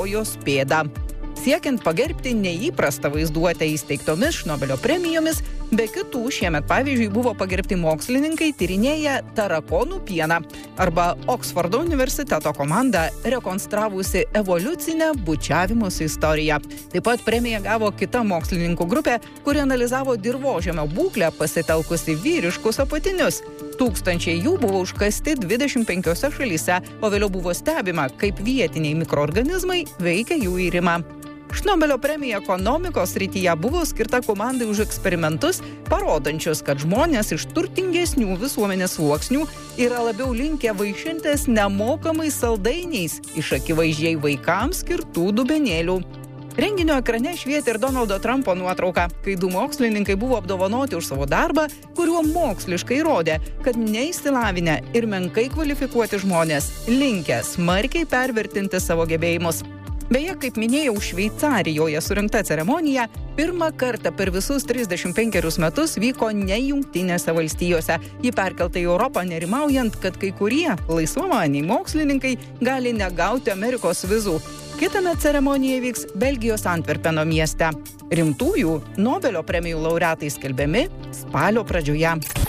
jos pėdą. Siekiant pagerbti neįprastą vaizduotę įsteigtomis Šnobelio premijomis, be kitų šiemet pavyzdžiui buvo pagerbti mokslininkai tyrinėję tarakonų pieną arba Oksfordo universiteto komanda rekonstravusi evoliucinę bučiavimosi istoriją. Taip pat premiją gavo kita mokslininkų grupė, kuri analizavo dirvožemio būklę pasitelkusi vyriškus apatinius. Tūkstančiai jų buvo užkasti 25 šalyse, o vėliau buvo stebima, kaip vietiniai mikroorganizmai veikia jų irimą. Šnobelio premija ekonomikos srityje buvo skirta komandai už eksperimentus, parodančius, kad žmonės iš turtingesnių visuomenės sluoksnių yra labiau linkę vaišintis nemokamais saldainiais iš akivaizdžiai vaikams skirtų dubenėlių. Renginio ekrane švietė ir Donaldo Trumpo nuotrauka, kai du mokslininkai buvo apdovanoti už savo darbą, kuriuo moksliškai įrodė, kad neišsilavinę ir menkai kvalifikuoti žmonės linkę smarkiai pervertinti savo gebėjimus. Beje, kaip minėjau, Šveicarijoje surinkta ceremonija pirmą kartą per visus 35 metus vyko ne Jungtinėse valstijose. Ji perkelta į Europą nerimaujant, kad kai kurie laisvamaniai mokslininkai gali negauti Amerikos vizų. Kitąmet ceremonija vyks Belgijos Antverpeno mieste. Rimtųjų Nobelio premijų laureatai skelbiami spalio pradžioje.